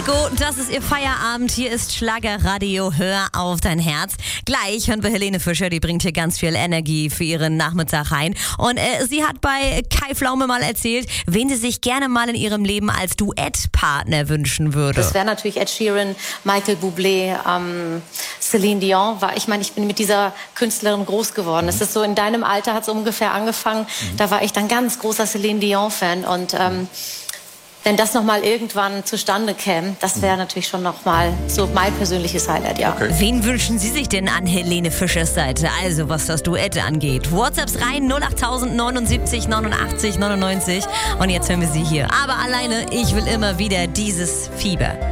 Falco, das ist ihr Feierabend. Hier ist Schlagerradio. Hör auf dein Herz. Gleich hören wir Helene Fischer, die bringt hier ganz viel Energie für ihren Nachmittag rein. Und sie hat bei Kai Pflaume mal erzählt, wen sie sich gerne mal in ihrem Leben als Duettpartner wünschen würde. Das wäre natürlich Ed Sheeran, Michael Bublé, Celine Dion. Ich bin mit dieser Künstlerin groß geworden. Es ist so, in deinem Alter hat es ungefähr angefangen. Da war ich dann ganz großer Celine Dion-Fan. Und wenn das nochmal irgendwann zustande käme, das wäre natürlich schon nochmal so mein persönliches Highlight, ja. Okay. Wen wünschen Sie sich denn an Helene Fischers Seite? Also, was das Duett angeht. WhatsApps rein, 08000 79 89 99. Und jetzt hören wir sie hier. Aber alleine, ich will immer wieder dieses Fieber.